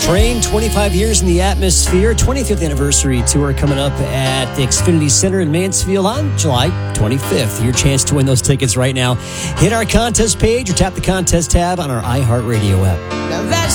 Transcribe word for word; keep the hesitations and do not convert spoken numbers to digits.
Train, twenty-five years in the atmosphere, twenty-fifth anniversary tour coming up at the Xfinity Center in Mansfield on July twenty-fifth. Your chance to win those tickets right now. Hit our contest page or tap the contest tab on our iHeartRadio app. Now that's